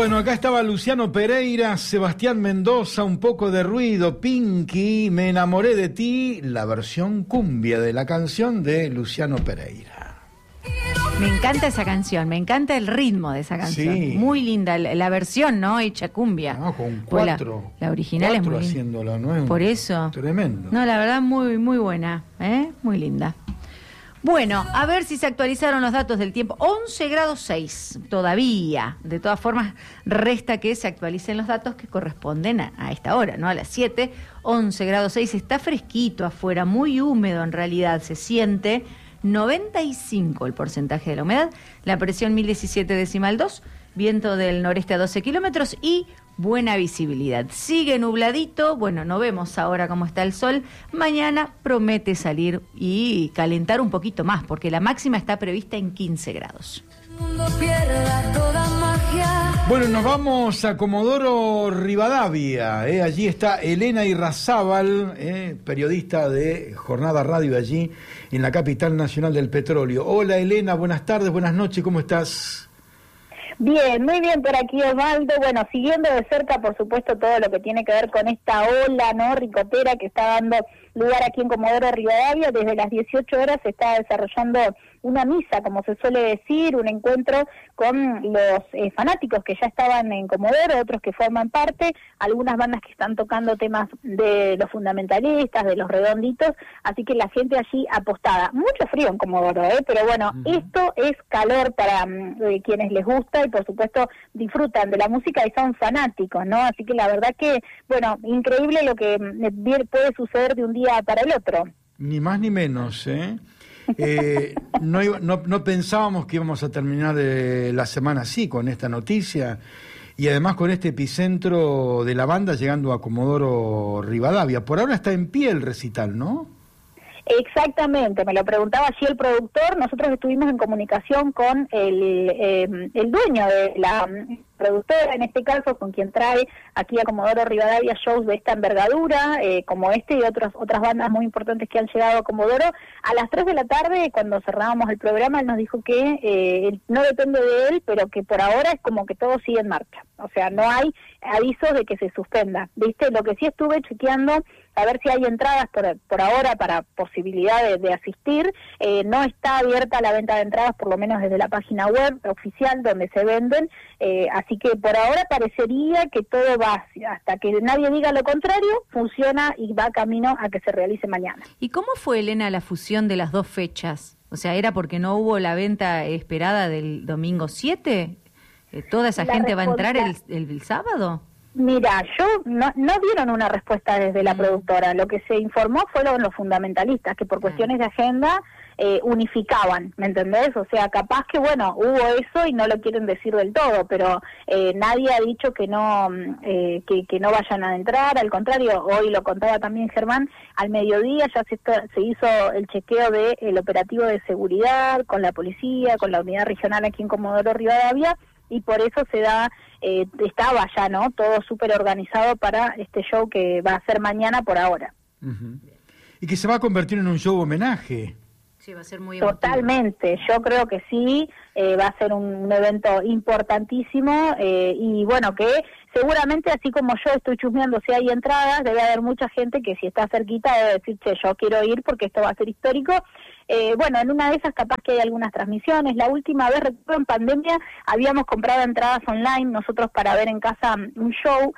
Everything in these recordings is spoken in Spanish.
Bueno, acá estaba Luciano Pereira, Sebastián Mendoza, Un poco de ruido, Pinky, Me enamoré de ti, la versión cumbia de la canción de Luciano Pereira. Me encanta esa canción, me encanta el ritmo de esa canción. Sí. Muy linda, la versión, ¿no? Hecha cumbia. No, con cuatro. La original es muy linda. Haciéndolo, ¿no? Es por eso. Tremendo. No, la verdad, muy, muy buena, muy linda. Bueno, a ver si se actualizaron los datos del tiempo. 11 grados 6 todavía. De todas formas, resta que se actualicen los datos que corresponden a esta hora, ¿no? A las 7, 11 grados 6. Está fresquito afuera, muy húmedo en realidad, se siente. 95 el porcentaje de la humedad. La presión 1017,2. Viento del noreste a 12 kilómetros y buena visibilidad. Sigue nubladito, bueno, no vemos ahora cómo está el sol. Mañana promete salir y calentar un poquito más, porque la máxima está prevista en 15 grados. Bueno, nos vamos a Comodoro Rivadavia. Allí está Elena Irrazábal, periodista de Jornada Radio allí en la capital nacional del petróleo. Hola Elena, buenas tardes, buenas noches, ¿cómo estás? Bien, muy bien por aquí, Osvaldo. Bueno, siguiendo de cerca, por supuesto, todo lo que tiene que ver con esta ola, ¿no?, ricotera que está dando lugar aquí en Comodoro Rivadavia. Desde las 18 horas se está desarrollando una misa, como se suele decir, un encuentro con los fanáticos que ya estaban en Comodoro, otros que forman parte, algunas bandas que están tocando temas de los fundamentalistas, de los redonditos, así que la gente allí apostada. Mucho frío en Comodoro, pero bueno, esto es calor para quienes les gusta y por supuesto disfrutan de la música y son fanáticos, ¿no? Así que la verdad que, bueno, increíble lo que puede suceder de un día para el otro. Ni más ni menos, no pensábamos que íbamos a terminar la semana así, con esta noticia, y además con este epicentro de la banda llegando a Comodoro Rivadavia. Por ahora está en pie el recital, ¿no? Exactamente, me lo preguntaba allí el productor. Nosotros estuvimos en comunicación con el dueño de la productora, en este caso, con quien trae aquí a Comodoro Rivadavia shows de esta envergadura, como este y otras bandas muy importantes que han llegado a Comodoro. A las 3 de la tarde, cuando cerrábamos el programa, él nos dijo que no depende de él, pero que por ahora es como que todo sigue en marcha. O sea, no hay avisos de que se suspenda, ¿viste? Lo que sí estuve chequeando, a ver si hay entradas por ahora para posibilidad de asistir. No está abierta la venta de entradas, por lo menos desde la página web oficial donde se venden, así que por ahora parecería que todo va, hasta que nadie diga lo contrario, funciona y va camino a que se realice mañana. ¿Y cómo fue, Elena, la fusión de las dos fechas? O sea, ¿era porque no hubo la venta esperada del domingo 7? ¿Toda esa gente va a entrar el sábado? Mira, no dieron una respuesta desde la productora. Lo que se informó fueron los fundamentalistas, que por cuestiones de agenda unificaban, ¿me entendés? O sea, capaz que, bueno, hubo eso y no lo quieren decir del todo, pero nadie ha dicho que no vayan a entrar. Al contrario, hoy lo contaba también Germán, al mediodía ya se hizo el chequeo del operativo de seguridad con la policía, con la unidad regional aquí en Comodoro Rivadavia, y por eso estaba ya, ¿no?, todo súper organizado para este show que va a ser mañana por ahora. Y que se va a convertir en un show homenaje. Sí, va a ser muy emotivo. Totalmente, yo creo que sí, va a ser un evento importantísimo, y bueno, que seguramente, así como yo estoy chusmeando si hay entradas, debe haber mucha gente que si está cerquita debe decir, che, yo quiero ir porque esto va a ser histórico. Bueno, en una de esas capaz que hay algunas transmisiones. La última vez, recuerdo, en pandemia, habíamos comprado entradas online nosotros para ver en casa un show,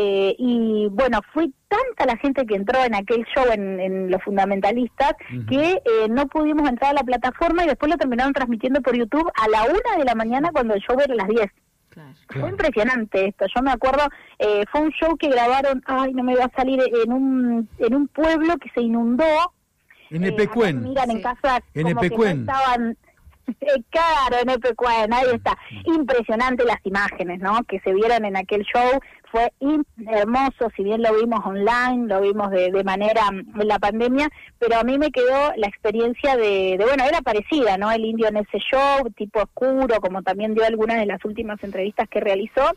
y bueno, fue tanta la gente que entró en aquel show en Los Fundamentalistas, que no pudimos entrar a la plataforma y después lo terminaron transmitiendo por YouTube a la 1 de la mañana cuando el show era a las 10. Claro. Fue impresionante esto. Yo me acuerdo, fue un show que grabaron, no me va a salir, en un pueblo que se inundó. En Epecuén. Miran en casa en como Epecuén. que no estaban. Claro, en Epecuén, ahí está. Impresionante las imágenes, ¿no?, que se vieron en aquel show. Fue hermoso, si bien lo vimos online, lo vimos de manera en la pandemia, pero a mí me quedó la experiencia de bueno, era parecida, ¿no?, el Indio en ese show, tipo oscuro, como también dio algunas de las últimas entrevistas que realizó.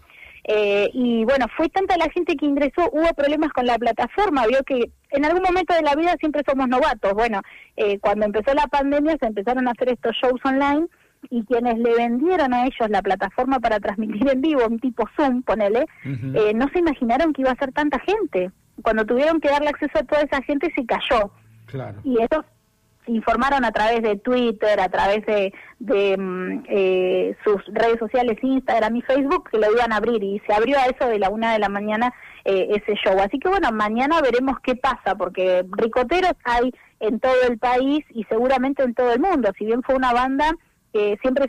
Y bueno, fue tanta la gente que ingresó, hubo problemas con la plataforma, vio que en algún momento de la vida siempre somos novatos. Bueno, cuando empezó la pandemia se empezaron a hacer estos shows online y quienes le vendieron a ellos la plataforma para transmitir en vivo, un tipo Zoom, ponele, no se imaginaron que iba a ser tanta gente. Cuando tuvieron que darle acceso a toda esa gente se cayó. Claro. Y ellos informaron a través de Twitter, a través de sus redes sociales, Instagram y Facebook, que lo iban a abrir, y se abrió a eso de la 1 de la mañana ese show. Así que bueno, mañana veremos qué pasa, porque ricoteros hay en todo el país y seguramente en todo el mundo. Si bien fue una banda que siempre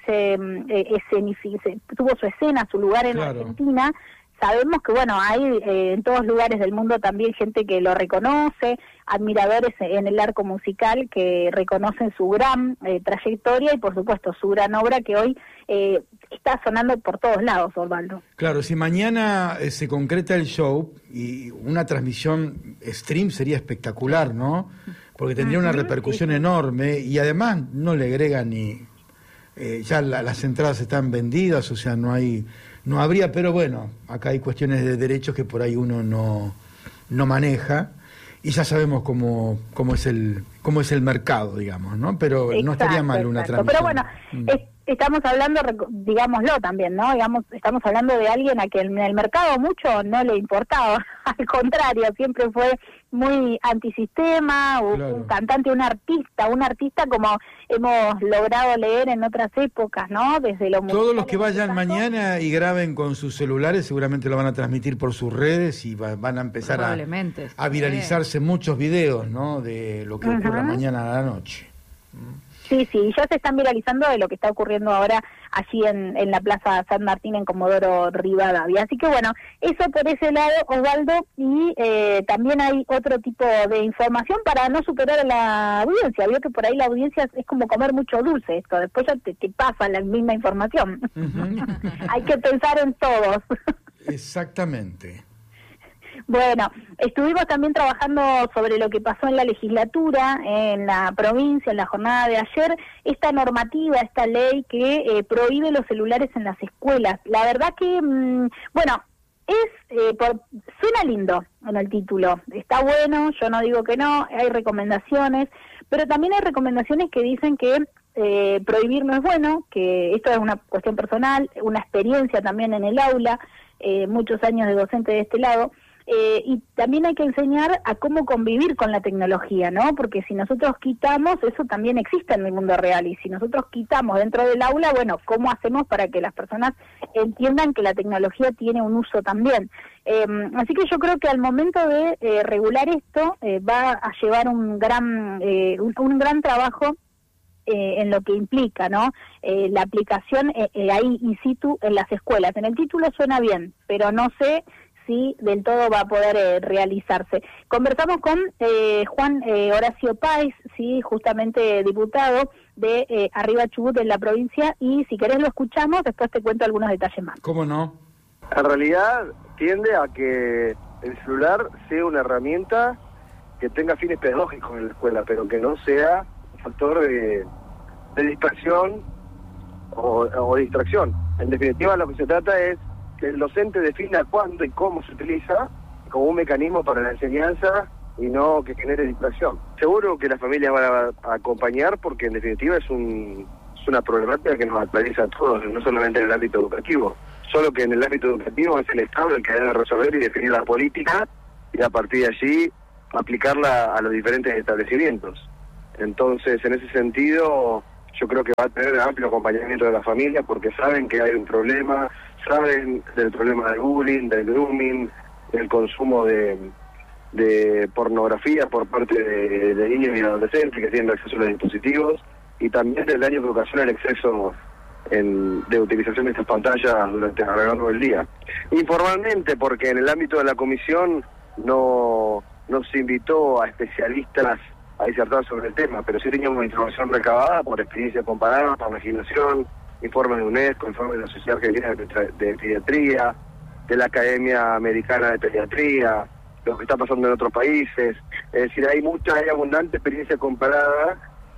tuvo su escena, su lugar en Argentina, sabemos que bueno, hay en todos lugares del mundo también gente que lo reconoce, admiradores en el arco musical que reconocen su gran trayectoria y por supuesto su gran obra que hoy está sonando por todos lados, Osvaldo. Claro, si mañana se concreta el show y una transmisión stream sería espectacular, ¿no? Porque tendría una repercusión enorme y además no le agrega ni... ya las entradas están vendidas, o sea, no habría, pero bueno, acá hay cuestiones de derechos que por ahí uno no maneja y ya sabemos cómo es el mercado, digamos, ¿no? Pero no estaría mal una transmisión. Pero bueno, estamos hablando, digámoslo también, ¿no? Estamos hablando de alguien a que en el mercado mucho no le importaba, al contrario, siempre fue muy antisistema, un cantante, un artista como hemos logrado leer en otras épocas, ¿no? Desde lo todos los que vayan mañana y graben con sus celulares seguramente lo van a transmitir por sus redes y van a empezar a viralizarse muchos videos, ¿no? De lo que ocurra mañana a la noche. Sí, ya se están viralizando de lo que está ocurriendo ahora allí en la Plaza San Martín en Comodoro Rivadavia. Así que bueno, eso por ese lado, Osvaldo, y también hay otro tipo de información para no superar a la audiencia. Vio que por ahí la audiencia es como comer mucho dulce, esto después ya te pasa la misma información. Hay que pensar en todos. Exactamente. Bueno, estuvimos también trabajando sobre lo que pasó en la legislatura, en la provincia, en la jornada de ayer, esta normativa, esta ley que prohíbe los celulares en las escuelas. La verdad que, bueno, suena lindo en el título, está bueno, yo no digo que no, hay recomendaciones, pero también hay recomendaciones que dicen que prohibir no es bueno, que esto es una cuestión personal, una experiencia también en el aula, muchos años de docente de este lado. Y también hay que enseñar a cómo convivir con la tecnología, ¿no? Porque si nosotros quitamos, eso también existe en el mundo real, y si nosotros quitamos dentro del aula, bueno, ¿cómo hacemos para que las personas entiendan que la tecnología tiene un uso también? Así que yo creo que al momento de regular esto, va a llevar un gran trabajo en lo que implica, ¿no? La aplicación ahí in situ en las escuelas. En el título suena bien, pero no sé si del todo va a poder realizarse. Conversamos con Juan Horacio Páez, sí, justamente diputado de Arriba Chubut en la provincia, y si querés lo escuchamos, después te cuento algunos detalles más. ¿Cómo no? En realidad tiende a que el celular sea una herramienta que tenga fines pedagógicos en la escuela, pero que no sea un factor de distracción o distracción. En definitiva, lo que se trata es que el docente defina cuándo y cómo se utiliza como un mecanismo para la enseñanza y no que genere distracción. Seguro que las familias van a acompañar porque en definitiva es una problemática que nos atraviesa a todos, no solamente en el ámbito educativo. Solo que en el ámbito educativo es el Estado el que debe resolver y definir la política y a partir de allí aplicarla a los diferentes establecimientos. Entonces, en ese sentido, yo creo que va a tener amplio acompañamiento de la familia porque saben que hay un problema, saben del problema del bullying, del grooming, del consumo de pornografía por parte de niños y adolescentes que tienen acceso a los dispositivos y también del daño que ocasiona el exceso de utilización de estas pantallas durante a lo largo del día. Informalmente, porque en el ámbito de la comisión no se invitó a especialistas a disertar sobre el tema, pero sí teníamos información recabada por experiencia comparada, por legislación, informes de UNESCO, informes de la Sociedad Argentina de Pediatría, de la Academia Americana de Pediatría, lo que está pasando en otros países. Es decir, hay abundante experiencia comparada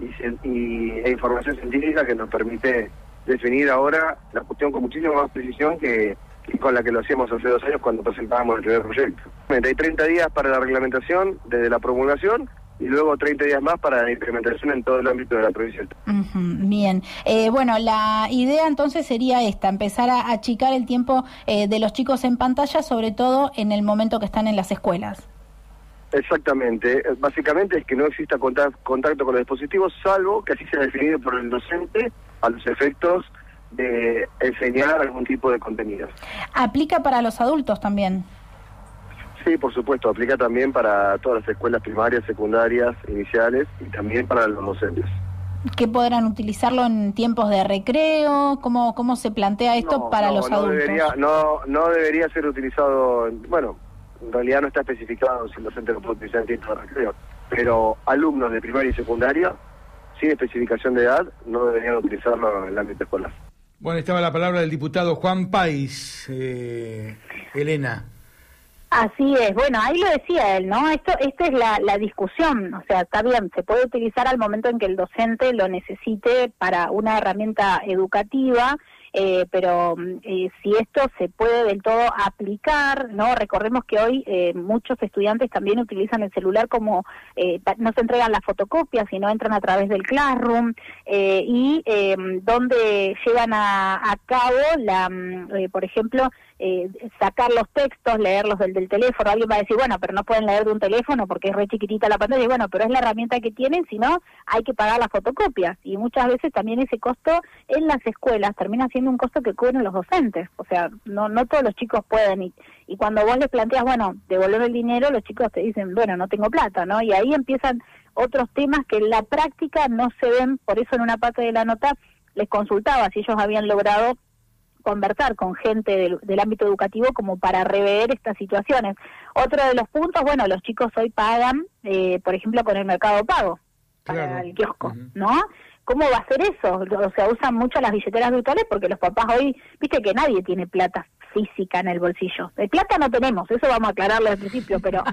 e información científica que nos permite definir ahora la cuestión con muchísima más precisión que con la que lo hacíamos hace 2 años cuando presentábamos el primer proyecto. Hay 30 días para la reglamentación desde la promulgación y luego 30 días más para la implementación en todo el ámbito de la provincia. Bien, bueno, la idea entonces sería esta, empezar a achicar el tiempo de los chicos en pantalla, sobre todo en el momento que están en las escuelas. Exactamente, básicamente es que no exista contacto con los dispositivos, salvo que así sea definido por el docente a los efectos de enseñar algún tipo de contenido. ¿Aplica para los adultos también? Sí, por supuesto, aplica también para todas las escuelas primarias, secundarias, iniciales y también para los docentes. ¿Que podrán utilizarlo en tiempos de recreo? ¿Cómo se plantea esto para los adultos? No debería ser utilizado, bueno, en realidad no está especificado si el docente lo puede utilizar en tiempos de recreo, pero alumnos de primaria y secundaria, sin especificación de edad, no deberían utilizarlo en el ámbito escolar. Bueno, estaba la palabra del diputado Juan País, Elena. Así es, bueno, ahí lo decía él, ¿no? Esta es la discusión, o sea, está bien, se puede utilizar al momento en que el docente lo necesite para una herramienta educativa, pero si esto se puede del todo aplicar, ¿no? Recordemos que hoy muchos estudiantes también utilizan el celular como, no se entregan las fotocopias, sino entran a través del Classroom, y donde llevan a cabo, por ejemplo, sacar los textos, leerlos del teléfono. Alguien va a decir, bueno, pero no pueden leer de un teléfono porque es re chiquitita la pantalla. Y bueno, pero es la herramienta que tienen, si no, hay que pagar las fotocopias. Y muchas veces también ese costo en las escuelas termina siendo un costo que cubren los docentes. O sea, no todos los chicos pueden. Y cuando vos les planteas, bueno, devolver el dinero, los chicos te dicen, bueno, no tengo plata, ¿no? Y ahí empiezan otros temas que en la práctica no se ven. Por eso en una parte de la nota les consultaba si ellos habían logrado conversar con gente del ámbito educativo como para rever estas situaciones. Otro de los puntos, bueno, los chicos hoy pagan, por ejemplo, con el Mercado Pago, para el kiosco, ¿no? ¿Cómo va a ser eso? O sea, usan mucho las billeteras virtuales porque los papás hoy, viste que nadie tiene plata física en el bolsillo. De plata no tenemos, eso vamos a aclararlo al principio, pero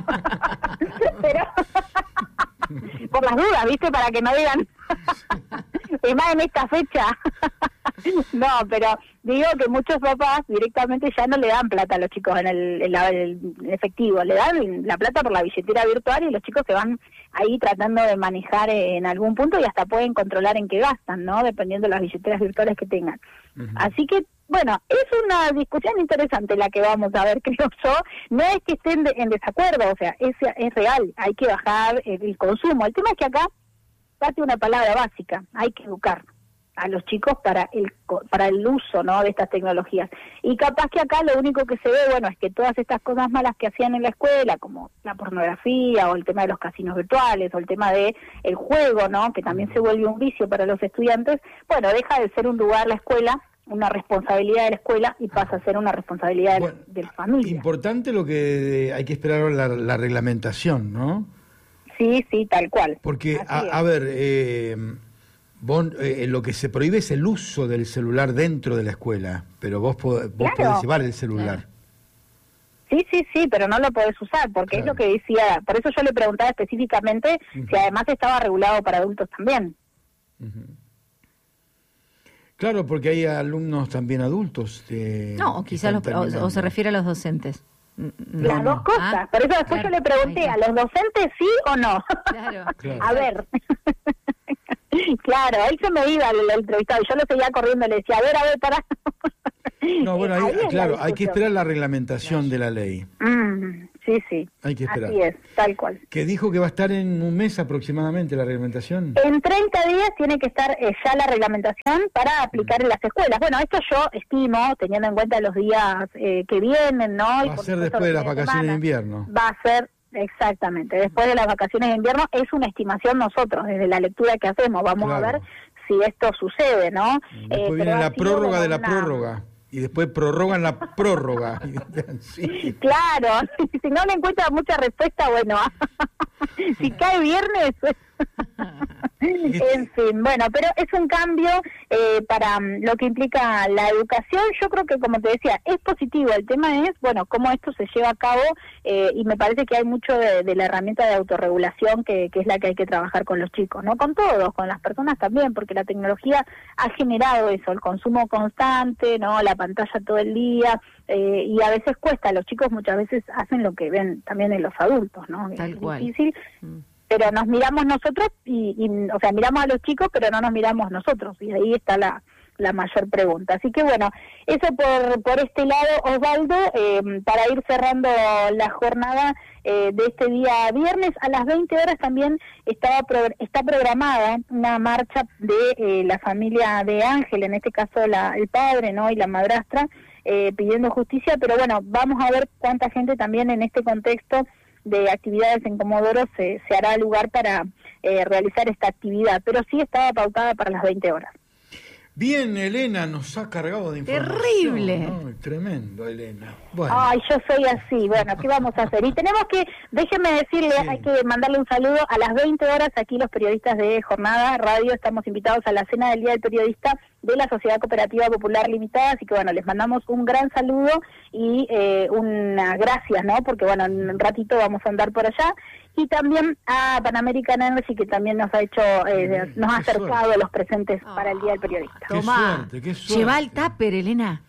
por las dudas, viste, para que no digan, es más en esta fecha. No, pero digo que muchos papás directamente ya no le dan plata a los chicos en el efectivo, le dan la plata por la billetera virtual y los chicos se van ahí tratando de manejar en algún punto y hasta pueden controlar en qué gastan, ¿no? Dependiendo de las billeteras virtuales que tengan. Así que, bueno, es una discusión interesante la que vamos a ver, creo yo. No es que estén en desacuerdo, o sea, es real, hay que bajar el consumo. El tema es que acá parte una palabra básica, hay que educar a los chicos para el uso, ¿no?, de estas tecnologías. Y capaz que acá lo único que se ve, bueno, es que todas estas cosas malas que hacían en la escuela, como la pornografía o el tema de los casinos virtuales o el tema de el juego, ¿no?, que también se vuelve un vicio para los estudiantes, bueno, deja de ser un lugar la escuela, una responsabilidad de la escuela y pasa a ser una responsabilidad de la familia. Importante lo que hay que esperar la reglamentación, ¿no? Sí, tal cual. Porque, a ver, vos, lo que se prohíbe es el uso del celular dentro de la escuela, pero vos podés llevar el celular. Sí, pero no lo podés usar, porque es lo que decía, por eso yo le preguntaba específicamente si además estaba regulado para adultos también. Claro, porque hay alumnos también adultos. No, quizás o se refiere a los docentes. Las dos cosas, por eso después yo le pregunté, ¿a los docentes sí o no? Claro. A ver. Claro, él se me iba el entrevistado y yo lo seguía corriendo y le decía, a ver, para. No, bueno, claro, hay que esperar la reglamentación de la ley. Sí. Hay que esperar. Así es, tal cual. Que dijo que va a estar en un mes aproximadamente la reglamentación. En 30 días tiene que estar ya la reglamentación para aplicar en las escuelas. Bueno, esto yo estimo, teniendo en cuenta los días que vienen, ¿no? Va a ser después de las vacaciones de invierno. Va a ser, exactamente, después de las vacaciones de invierno. Es una estimación nosotros, desde la lectura que hacemos. Vamos a ver si esto sucede, ¿no? Después viene la prórroga de la prórroga. Y después prorrogan la prórroga. Sí. Claro, si no le encuentran mucha respuesta, bueno, si cae viernes, en fin, bueno, pero es un cambio para lo que implica la educación. Yo creo que, como te decía, es positivo. El tema es, bueno, cómo esto se lleva a cabo y me parece que hay mucho de la herramienta de autorregulación que es la que hay que trabajar con los chicos, ¿no? Con todos, con las personas también, porque la tecnología ha generado eso, el consumo constante, ¿no? La pantalla todo el día y a veces cuesta. Los chicos muchas veces hacen lo que ven también en los adultos, ¿no? Tal es cual. difícil. pero nos miramos nosotros o sea, miramos a los chicos, pero no nos miramos nosotros, y ahí está la mayor pregunta. Así que bueno, eso por este lado, Osvaldo, para ir cerrando la jornada de este día viernes, a las 20 horas también está programada una marcha de la familia de Ángel, en este caso el padre, ¿no?, y la madrastra, pidiendo justicia, pero bueno, vamos a ver cuánta gente también en este contexto de actividades en Comodoro se hará lugar para realizar esta actividad, pero sí estaba pautada para las 20 horas. Bien, Elena, nos ha cargado de información. Terrible. ¿No? Tremendo, Elena. Bueno. Ay, yo soy así. Bueno, ¿qué vamos a hacer? Y tenemos que, déjenme decirle, Sí. hay que mandarle un saludo a las 20 horas. Aquí los periodistas de Jornada Radio estamos invitados a la cena del Día del Periodista de la Sociedad Cooperativa Popular Limitada. Así que bueno, les mandamos un gran saludo y unas gracias, ¿no? Porque bueno, en un ratito vamos a andar por allá. Y también a Pan American Energy, que también nos ha hecho, nos ha acercado los presentes para el Día del Periodista. Qué Tomá, suerte, qué suerte. lleva el tupper, Elena.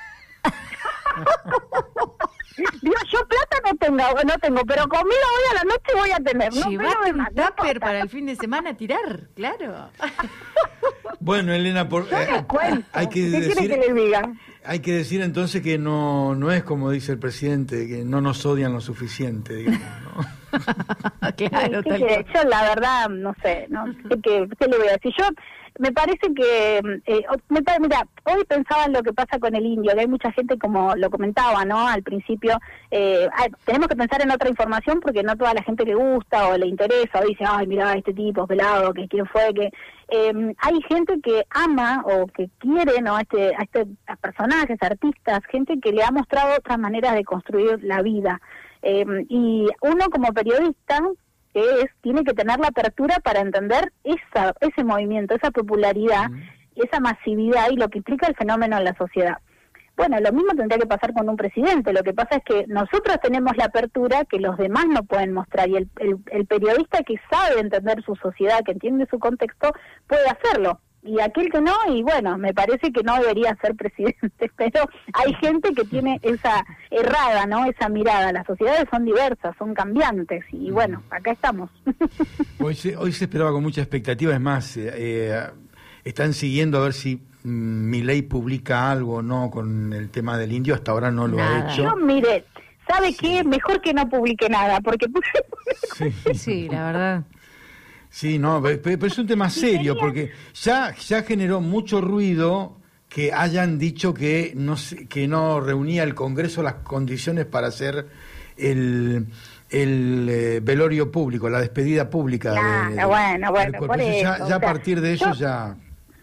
Dios, yo plata no tengo, pero comida hoy a la noche voy a tener. No, Llevate pero un no tupper importa. para el fin de semana a tirar, claro. Bueno, Elena, Yo les cuento. hay que ¿Qué decir, quiere que les diga? hay que decir entonces que no es como dice el presidente, que no nos odian lo suficiente, digamos, ¿no? Claro, ¿Qué tal quiere? cual. Yo la verdad no sé, no sé qué le voy a decir. Yo me parece que mira, hoy pensaba en lo que pasa con el indio, que hay mucha gente, como lo comentaba, ¿no? Al principio, tenemos que pensar en otra información porque no toda la gente le gusta o le interesa o dice, ay, mira, este tipo pelado, que quién fue, que hay gente que ama o que quiere, ¿no? A personajes, artistas, gente que le ha mostrado otras maneras de construir la vida. Y uno como periodista tiene que tener la apertura para entender ese movimiento, esa popularidad, esa masividad y lo que implica el fenómeno en la sociedad. Bueno, lo mismo tendría que pasar con un presidente. Lo que pasa es que nosotros tenemos la apertura que los demás no pueden mostrar, y el periodista que sabe entender su sociedad, que entiende su contexto, puede hacerlo. Y aquel que no, y bueno, me parece que no debería ser presidente, pero hay gente que tiene esa errada, ¿no? Esa mirada. Las sociedades son diversas, son cambiantes, y bueno, acá estamos. Hoy se esperaba con mucha expectativa, es más, están siguiendo a ver si Milei publica algo o no con el tema del indio, hasta ahora no lo Nada. ha hecho. Yo, mire, ¿sabe qué? Mejor que no publique nada, porque... Sí, la verdad. Sí, no, pero es un tema serio, porque ya generó mucho ruido que hayan dicho que no reunía el Congreso las condiciones para hacer el velorio público, la despedida pública. Bueno, por eso. Ya a partir de eso ya...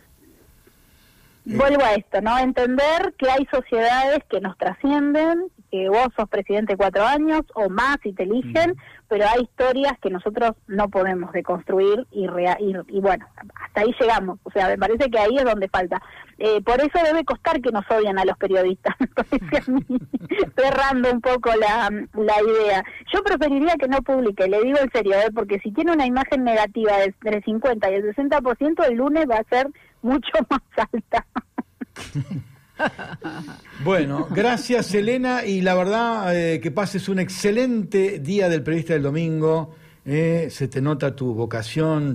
Vuelvo a esto, ¿no? Entender que hay sociedades que nos trascienden, que vos sos presidente 4 años o más y te eligen, pero hay historias que nosotros no podemos deconstruir y bueno, hasta ahí llegamos. O sea, me parece que ahí es donde falta. Por eso debe costar que nos odien a los periodistas, me parece a mí, cerrando un poco la idea. Yo preferiría que no publique, le digo en serio, porque si tiene una imagen negativa entre el 50 y el 60%, el lunes va a ser mucho más alta. Bueno, gracias Elena, y la verdad que pases un excelente día del periodista del domingo. Se te nota tu vocación,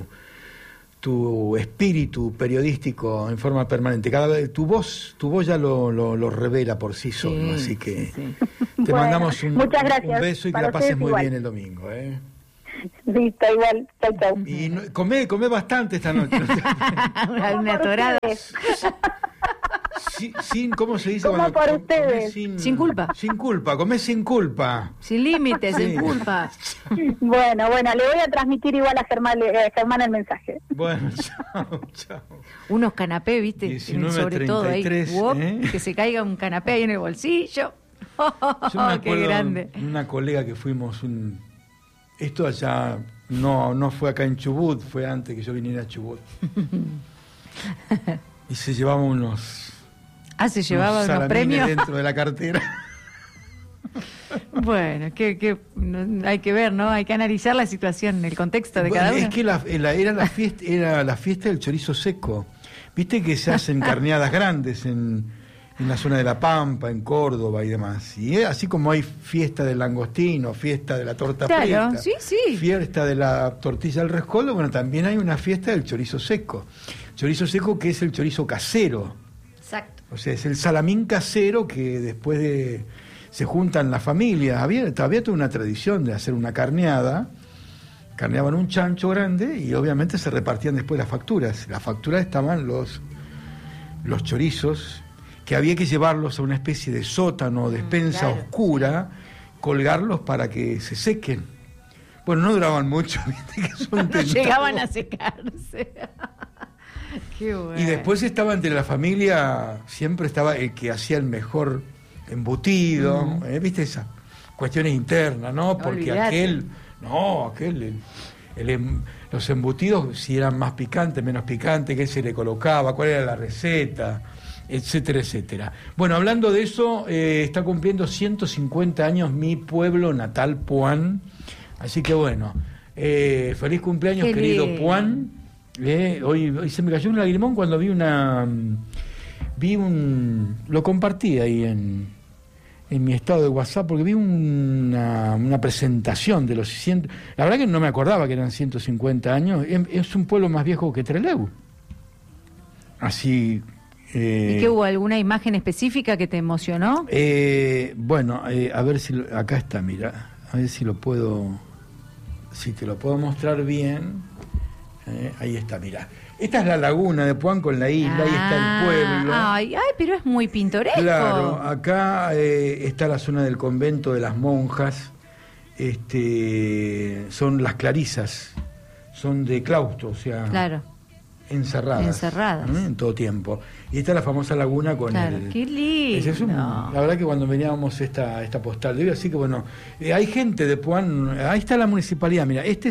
tu espíritu periodístico en forma permanente. Cada vez tu voz ya lo revela por sí solo, así que sí. te mandamos muchas gracias. Un beso y que Para la pases ustedes muy igual. bien el domingo. Listo, igual. Chau. Y comé bastante esta noche. Una torada. Sin, ¿cómo se dice? Como cuando por comés ustedes. Sin culpa. Sin culpa, comés sin culpa. Sin límites, Sí. sin culpa. Bueno, le voy a transmitir igual a Germán el mensaje. Bueno, chao. Unos canapés, ¿viste? 19:33, Sobre todo ahí, que se caiga un canapé ahí en el bolsillo. Yo me ¡Qué acuerdo grande! de una colega que fuimos esto allá, no fue acá en Chubut, fue antes que yo viniera a Chubut. Y se llevaba Se llevaba unos salamines premios. dentro de la cartera. Bueno, hay que ver, ¿no? Hay que analizar la situación, el contexto de cada uno. Es que era la fiesta del chorizo seco. Viste que se hacen carneadas grandes en en la zona de La Pampa, en Córdoba y demás. Y así como hay fiesta del langostino, fiesta de la torta Claro, frita, sí. fiesta de la tortilla al rescoldo, bueno, también hay una fiesta del chorizo seco. Chorizo seco que es el chorizo casero. Exacto. O sea, es el salamín casero que después de... se juntan las familias. Había toda una tradición de hacer una carneada. Carneaban un chancho grande y obviamente se repartían después las facturas. Las facturas estaban los chorizos, que había que llevarlos a una especie de sótano, despensa claro, oscura, colgarlos para que se sequen. Bueno, no duraban mucho, ¿viste? Que son tentados. Llegaban a secarse. Qué bueno. Y después estaba entre la familia, siempre estaba el que hacía el mejor embutido, ¿viste? Esas cuestiones internas, ¿no? Porque Olvidate. los embutidos, si eran más picantes, menos picantes, qué se le colocaba, cuál era la receta, etcétera, etcétera. Bueno, hablando de eso, está cumpliendo 150 años mi pueblo natal, Puan. Así que bueno, feliz cumpleaños, Qué querido lindo. Puan. Hoy se me cayó un lagrimón cuando lo compartí ahí en mi estado de WhatsApp, porque vi una presentación de los 100. La verdad que no me acordaba que eran 150 años. Es un pueblo más viejo que Trelew. Así. ¿Y qué hubo? ¿Alguna imagen específica que te emocionó? Bueno, a ver si acá está, mira, a ver si te lo puedo mostrar bien. Ahí está, mira. Esta es la laguna de Puan con la isla, ahí está el pueblo. Ay, pero es muy pintoresco. Claro, acá está la zona del convento de las monjas. Son las clarisas, son de claustro, o sea, Claro. encerradas en todo tiempo. Y está la famosa laguna con el... Qué lindo. La verdad que cuando veníamos esta postal de hoy, así que bueno, hay gente de Puan, ahí está la municipalidad, mira, esta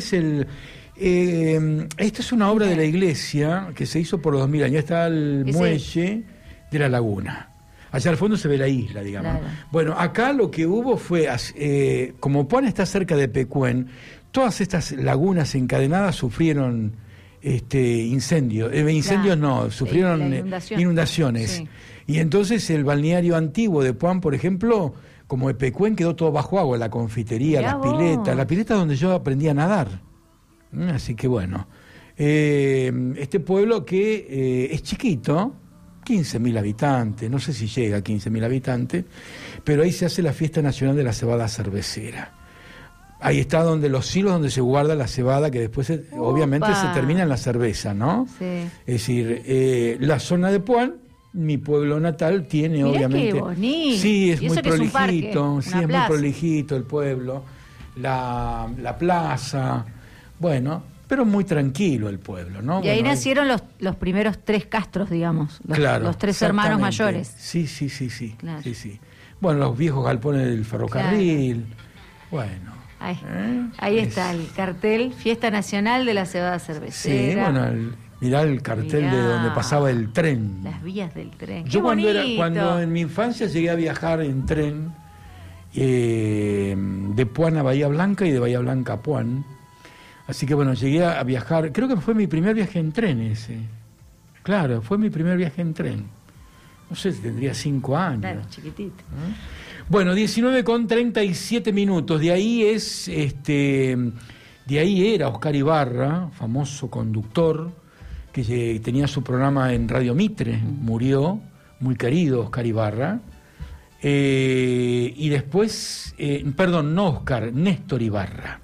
es una obra de la iglesia que se hizo por los 2000 años, está el muelle de la laguna. Allá al fondo se ve la isla, digamos. Claro. Bueno, acá lo que hubo fue, como Puan está cerca de Pecuén, todas estas lagunas encadenadas sufrieron incendios. Incendios no, sufrieron inundaciones. Sí. Y entonces el balneario antiguo de Puan, por ejemplo, como de Pecuén, quedó todo bajo agua, la confitería, Mirá las vos. piletas. La pileta donde yo aprendí a nadar. Así que bueno, este pueblo que es chiquito, 15.000 habitantes, no sé si llega a 15.000 habitantes, pero ahí se hace la fiesta nacional de la cebada cervecera. Ahí está los silos donde se guarda la cebada, que después obviamente se termina en la cerveza, ¿no? Sí. Es decir, la zona de Puan, mi pueblo natal, tiene Mirá obviamente... qué bonito. Sí, es Y muy eso que es un parque, prolijito, sí, una es muy plaza. prolijito el pueblo, la plaza, bueno, pero muy tranquilo el pueblo, ¿no? Y ahí Bueno, nacieron los primeros 3 castros, digamos, claro, los 3 hermanos exactamente. mayores. Sí. Claro. Sí. Bueno, los viejos galpones del ferrocarril, bueno. Ahí está el cartel, Fiesta Nacional de la Cebada Sí, Cervecera. bueno, mirá el cartel Mirá. de donde pasaba el tren. Las vías del tren. Yo ¡Qué cuando bonito! en mi infancia llegué a viajar en tren de Puan a Bahía Blanca y de Bahía Blanca a Puan. Así que bueno, llegué a viajar, creo que fue mi primer viaje en tren ese. Claro, fue mi primer viaje en tren. No sé, tendría 5 años. Claro, chiquitito. Bueno, 19:37. De ahí era Oscar Ibarra, famoso conductor, que tenía su programa en Radio Mitre, murió, muy querido Oscar Ibarra. Y después, no Oscar, Néstor Ibarra,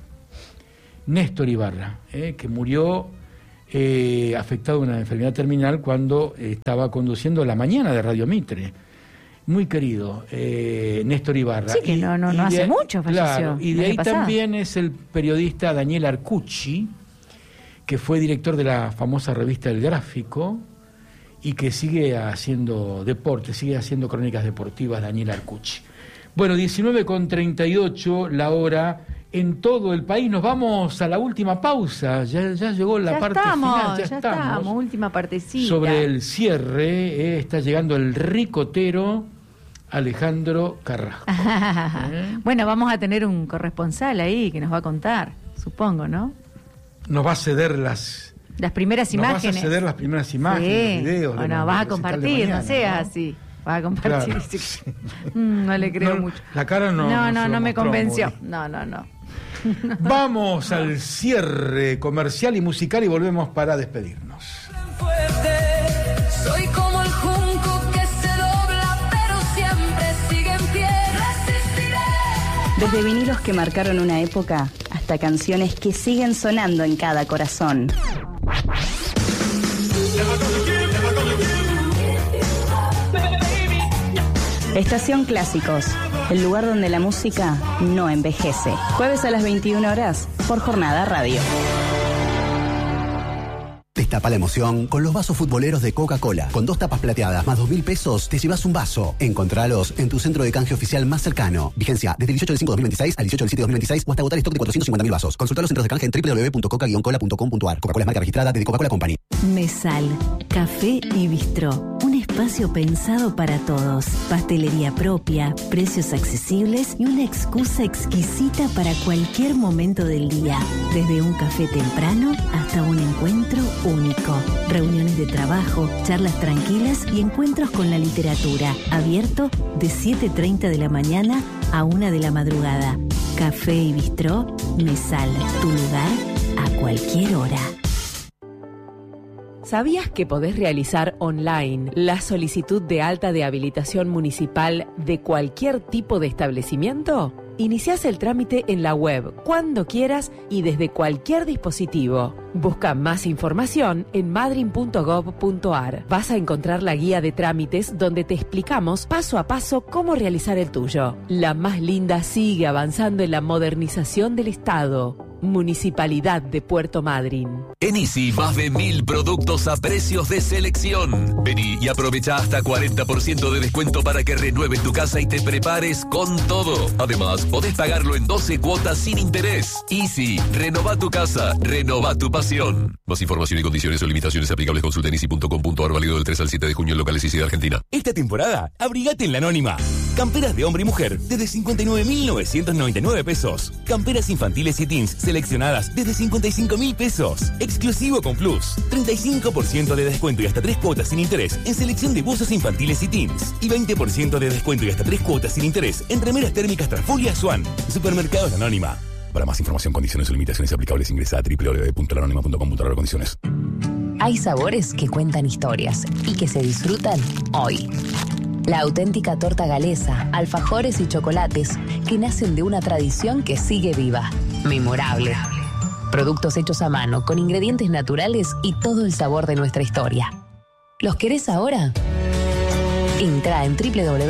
que murió afectado de una enfermedad terminal cuando estaba conduciendo La Mañana de Radio Mitre. Muy querido, Néstor Ibarra. Sí, que no hace mucho falleció. Claro, y de el año ahí pasado. también es el periodista Daniel Arcucci, que fue director de la famosa revista El Gráfico y que sigue haciendo deporte, sigue haciendo crónicas deportivas, Daniel Arcucci. Bueno, 19:38 la hora en todo el país. Nos vamos a la última pausa. Ya llegó la parte final. Ya estamos. Última partecita. Sobre el cierre está llegando el ricotero Alejandro Carrasco. Bueno, vamos a tener un corresponsal ahí que nos va a contar, supongo, ¿no? Nos va a ceder las primeras imágenes. Nos vas a ceder las primeras imágenes, Sí. los videos. Bueno, del vas a recital de compartir, mañana, no seas ¿no? así. para compartir. Claro. No le creo mucho. La cara no. No me convenció. Muy. No. Vamos al cierre comercial y musical y volvemos para despedirnos. Soy como el junco que se dobla, pero siempre sigue en pie. Resistiré. Desde vinilos que marcaron una época hasta canciones que siguen sonando en cada corazón. Estación Clásicos, el lugar donde la música no envejece. Jueves a las 21 horas por Jornada Radio. Destapa la emoción con los vasos futboleros de Coca-Cola. Con 2 tapas plateadas más 2.000 pesos, te llevas un vaso. Encontralos en tu centro de canje oficial más cercano. Vigencia desde el 18 del 5/2026 al 18 del 7/2026 o hasta agotar stock de 450.000 vasos. Consulta los centros de canje en www.coca-cola.com.ar. Coca-Cola es marca registrada de Coca-Cola Company. Mesal, café y bistró. Un espacio pensado para todos. Pastelería propia, precios accesibles y una excusa exquisita para cualquier momento del día. Desde un café temprano hasta un encuentro único. Reuniones de trabajo, charlas tranquilas y encuentros con la literatura. Abierto de 7:30 de la mañana a 1 de la madrugada. Café y bistró, Mesal, tu lugar a cualquier hora. ¿Sabías que podés realizar online la solicitud de alta de habilitación municipal de cualquier tipo de establecimiento? Iniciás el trámite en la web cuando quieras y desde cualquier dispositivo. Busca más información en madrin.gov.ar. Vas a encontrar la guía de trámites donde te explicamos paso a paso cómo realizar el tuyo. La más linda sigue avanzando en la modernización del Estado. Municipalidad de Puerto Madryn. En Easy, más de 1000 productos a precios de selección. Vení y aprovecha hasta 40% de descuento para que renueves tu casa y te prepares con todo. Además, podés pagarlo en 12 cuotas sin interés. Easy, renova tu casa, renova tu pasión. Más información y condiciones o limitaciones aplicables consulta en easy.com.ar, válido del 3 al 7 de junio en locales Easy de Argentina. Esta temporada, abrigate en La Anónima. Camperas de hombre y mujer desde 59.999 pesos. Camperas infantiles y teens seleccionadas desde 55.000 pesos. Exclusivo con Plus. 35% de descuento y hasta 3 cuotas sin interés en selección de buzos infantiles y teens. Y 20% de descuento y hasta 3 cuotas sin interés en remeras térmicas Transfulia Swan. Supermercados La Anónima. Para más información, condiciones o limitaciones aplicables, ingresa a www.lanonima.com.ar. Condiciones. Hay sabores que cuentan historias y que se disfrutan hoy. La auténtica torta galesa, alfajores y chocolates que nacen de una tradición que sigue viva. Memorable. Productos hechos a mano, con ingredientes naturales y todo el sabor de nuestra historia. ¿Los querés ahora? Entra en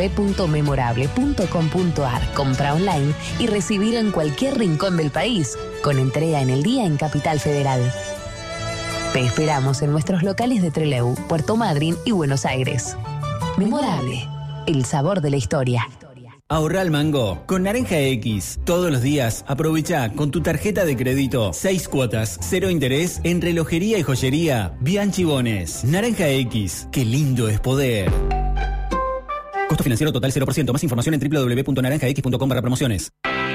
www.memorable.com.ar, compra online y recibir en cualquier rincón del país, con entrega en el día en Capital Federal. Te esperamos en nuestros locales de Trelew, Puerto Madryn y Buenos Aires. Memorable, el sabor de la historia. Ahorra al mango con Naranja X. Todos los días aprovecha con tu tarjeta de crédito 6 cuotas, 0 interés en relojería y joyería Bianchi Bones. Naranja X, qué lindo es poder. Costo financiero total 0%. Más información en www.naranjax.com/promociones.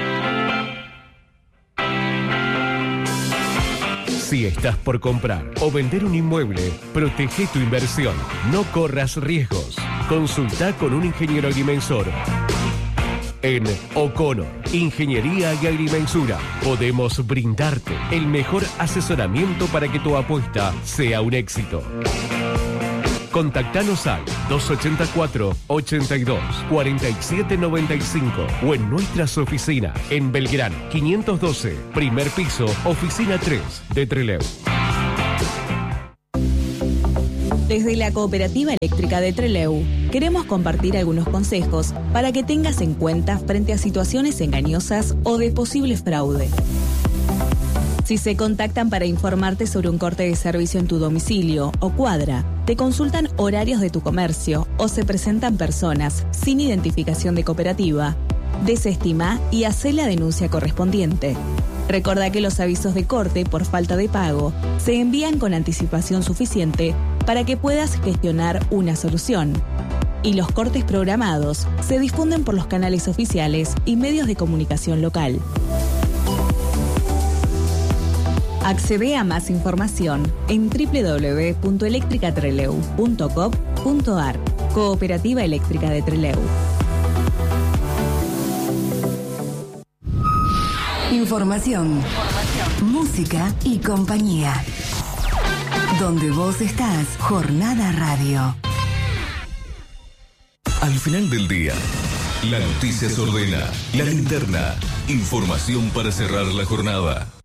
Si estás por comprar o vender un inmueble, protege tu inversión. No corras riesgos. Consulta con un ingeniero agrimensor. En O'Connor, Ingeniería y Agrimensura, podemos brindarte el mejor asesoramiento para que tu apuesta sea un éxito. Contactanos al 284-82-4795 o en nuestras oficinas en Belgrano 512, primer piso, oficina 3 de Trelew. Desde la Cooperativa Eléctrica de Trelew, queremos compartir algunos consejos para que tengas en cuenta frente a situaciones engañosas o de posible fraude. Si se contactan para informarte sobre un corte de servicio en tu domicilio o cuadra, te consultan horarios de tu comercio o se presentan personas sin identificación de cooperativa, desestima y hacé la denuncia correspondiente. Recordá que los avisos de corte por falta de pago se envían con anticipación suficiente para que puedas gestionar una solución. Y los cortes programados se difunden por los canales oficiales y medios de comunicación local. Accede a más información en www.electricatrelew.gov.ar. Cooperativa Eléctrica de Trelew. Información, música y compañía. Donde vos estás, Jornada Radio. Al final del día, la noticia se ordena, la linterna, información para cerrar la jornada.